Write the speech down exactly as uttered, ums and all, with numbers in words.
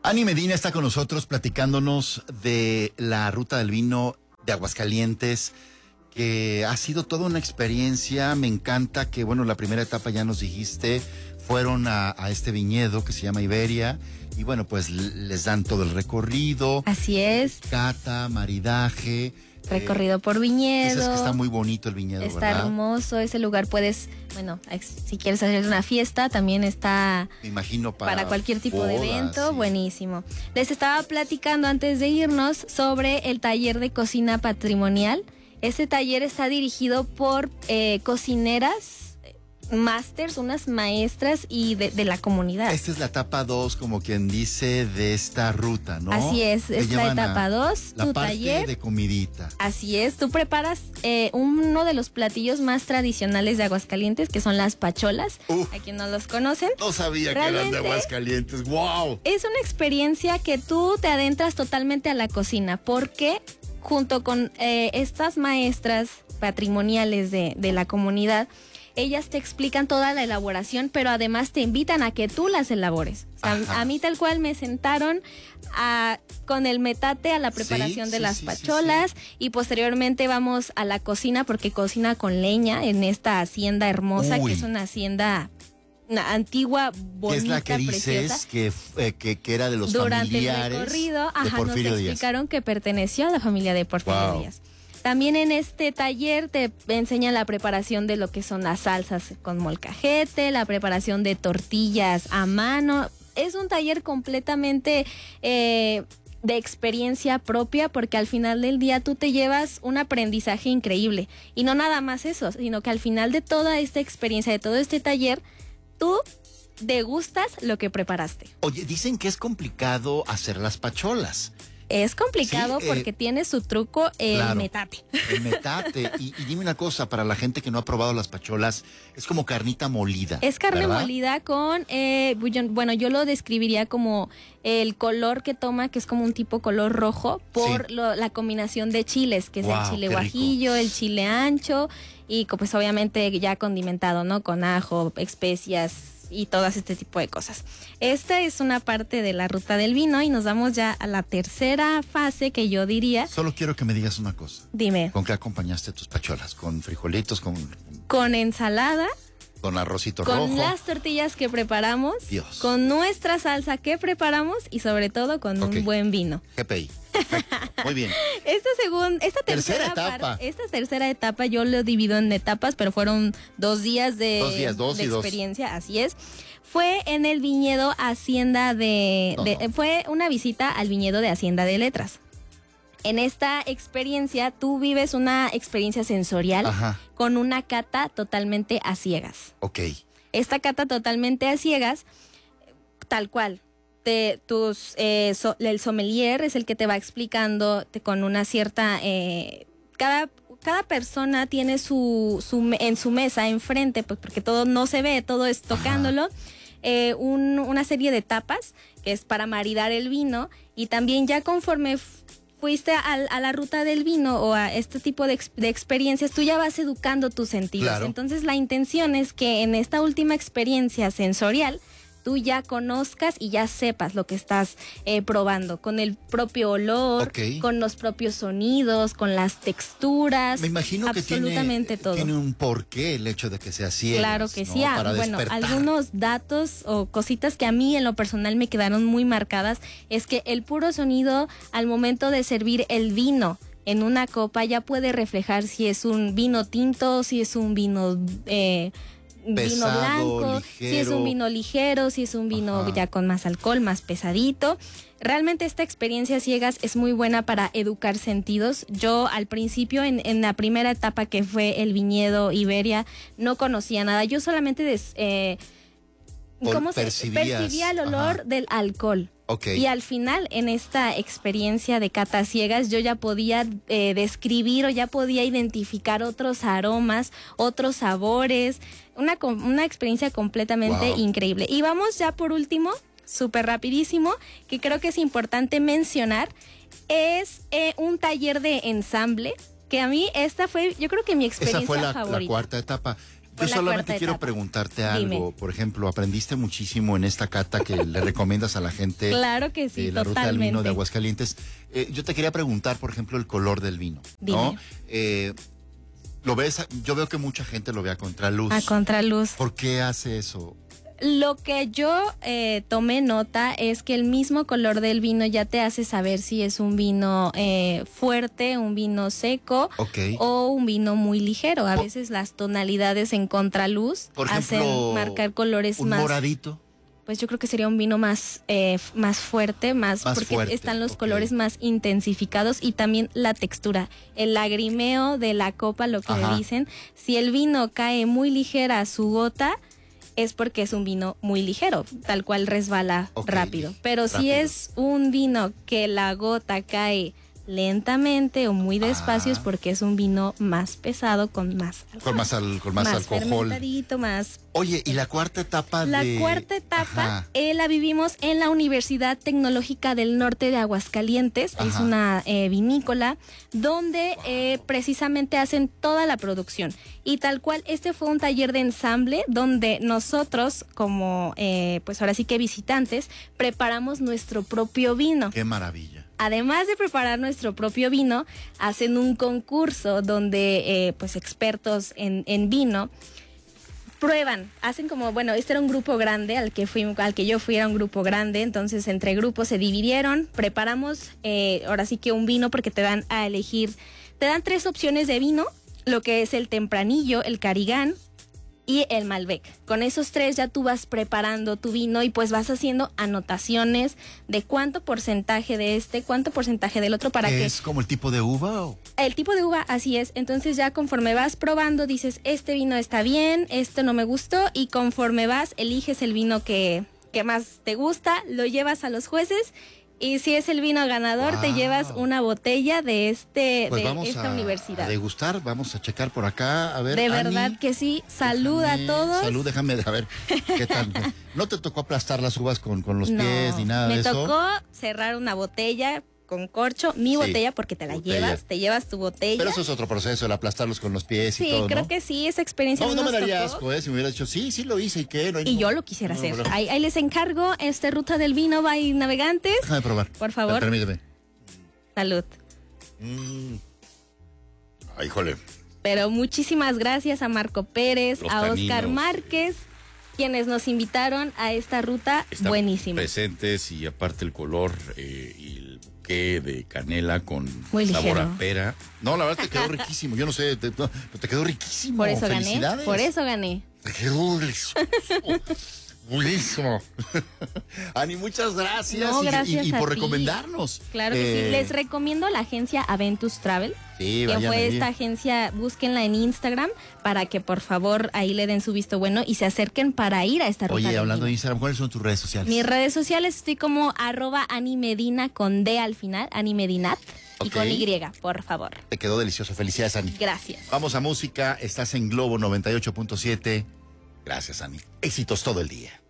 Ani Medina está con nosotros platicándonos de la ruta del vino de Aguascalientes, que ha sido toda una experiencia. Me encanta que, bueno, la primera etapa ya nos dijiste, fueron a, a este viñedo que se llama Iberia, y bueno, pues les dan todo el recorrido. Así es. Cata, maridaje. Recorrido eh, por viñedo. Es que está muy bonito el viñedo, está ¿verdad? hermoso ese lugar. Puedes, bueno, si quieres hacer una fiesta, también está. Me imagino para, para cualquier tipo bodas, de evento, sí. Buenísimo. Les estaba platicando antes de irnos sobre el taller de cocina patrimonial. Este taller está dirigido por eh, cocineras, masters, unas maestras y de, de la comunidad. Esta es la etapa dos, como quien dice, de esta ruta, ¿no? Así es, Te es la etapa dos, la tu parte taller. de comidita. Así es, tú preparas eh, uno de los platillos más tradicionales de Aguascalientes, que son las pacholas. Uf, a quien no los conocen. No sabía que eran de Aguascalientes, wow. Es una experiencia que tú te adentras totalmente a la cocina, porque junto con eh, estas maestras patrimoniales de, de la comunidad, ellas te explican toda la elaboración, pero además te invitan a que tú las elabores. O sea, a mí tal cual me sentaron a, con el metate a la preparación sí, de sí, las sí, pacholas sí, sí. Y posteriormente vamos a la cocina, porque cocina con leña en esta hacienda hermosa. Uy. Que es una hacienda una antigua, bonita, es la que preciosa. Dices que, eh, que, que era de los Durante familiares el recorrido, de ajá, Porfirio nos Díaz. explicaron que perteneció a la familia de Porfirio wow. Díaz. También en este taller te enseñan la preparación de lo que son las salsas con molcajete, la preparación de tortillas a mano. Es un taller completamente eh, de experiencia propia, porque al final del día tú te llevas un aprendizaje increíble. Y no nada más eso, sino que al final de toda esta experiencia, de todo este taller, tú degustas lo que preparaste. Oye, dicen que es complicado hacer las pacholas. Es complicado sí, eh, porque tiene su truco el claro, metate. El metate. y, y dime una cosa, para la gente que no ha probado las pacholas, es como carnita molida. Es carne ¿verdad? molida con, eh, bueno, yo lo describiría como el color que toma, que es como un tipo color rojo, por sí. lo, la combinación de chiles, que es wow, el chile guajillo, el chile ancho, y pues obviamente ya condimentado, ¿no? Con ajo, especias y todas este tipo de cosas. Esta es una parte de la ruta del vino y nos vamos ya a la tercera fase, que yo diría. Solo quiero que me digas una cosa. Dime. ¿Con qué acompañaste tus pacholas? ¿Con frijolitos? ¿Con, con ensalada? ¿Con arrocito con rojo? Con las tortillas que preparamos. Dios. Con nuestra salsa que preparamos y sobre todo con okay. un buen vino. G P I. Perfecto. Muy bien. Esta segunda, esta tercera, tercera etapa. Par, esta tercera etapa yo lo divido en etapas, pero fueron dos días de, dos días, dos de y experiencia, dos. Así es. Fue en el viñedo Hacienda de, no, de no. fue una visita al viñedo de Hacienda de Letras. En esta experiencia tú vives una experiencia sensorial. Ajá. Con una cata totalmente a ciegas. Ok. Esta cata totalmente a ciegas, tal cual. Te, tus, eh, so, el sommelier es el que te va explicando te, con una cierta... Eh, cada, cada persona tiene su, su en su mesa enfrente, pues porque todo no se ve, todo es tocándolo, eh, un, una serie de tapas que es para maridar el vino, y también ya conforme fuiste a, a la ruta del vino o a este tipo de, de experiencias, tú ya vas educando tus sentidos. Claro. Entonces la intención es que en esta última experiencia sensorial tú ya conozcas y ya sepas lo que estás eh, probando, con el propio olor, okay. con los propios sonidos, con las texturas. Me imagino absolutamente que tiene, todo. tiene un porqué el hecho de que sea ciegas. Claro que ¿no? sí. Ah, Para bueno, despertar. Algunos datos o cositas que a mí en lo personal me quedaron muy marcadas es que el puro sonido al momento de servir el vino en una copa ya puede reflejar si es un vino tinto, si es un vino... Eh, Pesado, vino blanco, ligero. Si es un vino ligero, si es un vino Ajá. ya con más alcohol, más pesadito. Realmente esta experiencia ciegas es muy buena para educar sentidos. Yo al principio, en, en la primera etapa que fue el viñedo Iberia, no conocía nada. Yo solamente des, eh, ¿cómo se percibía el olor Ajá. del alcohol? Okay. Y al final, en esta experiencia de cata ciegas, yo ya podía eh, describir o ya podía identificar otros aromas, otros sabores, una, una experiencia completamente wow. increíble. Y vamos ya por último, súper rapidísimo, que creo que es importante mencionar, es eh, un taller de ensamble, que a mí esta fue, yo creo que mi experiencia Esa fue la, favorita. la cuarta etapa. Fue Yo la solamente cuarta quiero etapa. preguntarte algo. Dime. Por ejemplo, aprendiste muchísimo en esta cata que le recomiendas a la gente. Claro que sí, de la ruta del totalmente. vino de Aguascalientes. Eh, yo te quería preguntar, por ejemplo, el color del vino, ¿no? Dime. Eh, lo ves, yo veo que mucha gente lo ve a contraluz. A contraluz. ¿Por qué hace eso? Lo que yo eh, tomé nota es que el mismo color del vino ya te hace saber si es un vino eh, fuerte, un vino seco Ok. o un vino muy ligero. A Por- veces las tonalidades en contraluz Por hacen ejemplo, marcar colores un más. moradito. Pues yo creo que sería un vino más, eh, f- más fuerte, más, Más porque fuerte, están los ok. colores más intensificados y también la textura, el lagrimeo de la copa, lo que Ajá. le dicen. Si el vino cae muy ligera a su gota, es porque es un vino muy ligero, tal cual resbala Ok, rápido. Pero si rápido. es un vino que la gota cae lentamente o muy despacio, Ah. es porque es un vino más pesado con más Con más, al, con más, más alcohol. fermentadito, más. Oye, ¿y la cuarta etapa La de...? cuarta etapa Ajá. eh, la vivimos en la Universidad Tecnológica del Norte de Aguascalientes. Es Ajá. una eh, vinícola donde eh, precisamente hacen toda la producción. Y tal cual, este fue un taller de ensamble donde nosotros, como eh, pues ahora sí que visitantes, preparamos nuestro propio vino. Qué maravilla. Además de preparar nuestro propio vino, hacen un concurso donde eh, pues expertos en, en vino prueban, hacen como, bueno, este era un grupo grande al que fui, al que yo fui, era un grupo grande, entonces entre grupos se dividieron, preparamos eh, ahora sí que un vino porque te dan a elegir, te dan tres opciones de vino, lo que es el tempranillo, el carigán y el Malbec. Con esos tres ya tú vas preparando tu vino y pues vas haciendo anotaciones de cuánto porcentaje de este, cuánto porcentaje del otro para que ¿Es como el tipo de uva o...? el tipo de uva, así es. Entonces ya conforme vas probando, dices, este vino está bien, este no me gustó, y conforme vas, eliges el vino que, que más te gusta, lo llevas a los jueces, y si es el vino ganador, Wow. te llevas una botella de este Pues de vamos esta a, universidad. a degustar, vamos a checar por acá, a ver. De Ani, verdad que sí. Salud a déjame- todos. Salud, déjame a ver qué tal. ¿No te tocó aplastar las uvas con, con los No, pies ni nada me de eso? tocó cerrar una botella con corcho, mi Sí, botella, porque te la botella. llevas, te llevas tu botella. Pero eso es otro proceso, el aplastarlos con los pies y sí, todo, creo ¿no? que sí, esa experiencia No, no me nos daría tocó. asco, ¿eh? Si me hubieras dicho, sí, sí lo hice y qué. No hay Y ningún- yo lo quisiera No, hacer. no, no. Ahí, ahí les encargo, este Ruta del Vino by Navegantes. Déjame probar. Por favor. Permíteme. Salud. Mm. Ay, híjole. Pero muchísimas gracias a Marco Pérez, Los a Oscar taninos, Márquez, quienes nos invitaron a esta ruta Están buenísima. presentes y aparte el color eh, y el buque de canela con Muy sabor ligero. a pera. No, la verdad te quedó riquísimo. Yo no sé, te, no, pero te quedó riquísimo. Por eso gané. Felicidades. Por eso gané. Te quedó delicioso. Buenísimo. Ani, muchas gracias. No, y- y- gracias y, a por ti. recomendarnos. Claro que Eh, sí. Les recomiendo la agencia Aventus Travel. Sí, que vayan fue ahí. esta agencia, búsquenla en Instagram para que por favor ahí le den su visto bueno y se acerquen para ir a esta ruta. Oye, del hablando de vino. Instagram, ¿cuáles son tus redes sociales? Mis redes sociales estoy como arroba animedina con D al final, animedinat y Ok. con Y, por favor. Te quedó delicioso. Felicidades, Ani. Gracias. Vamos a música. Estás en Globo noventa y ocho punto siete. Gracias, Ani. Éxitos todo el día.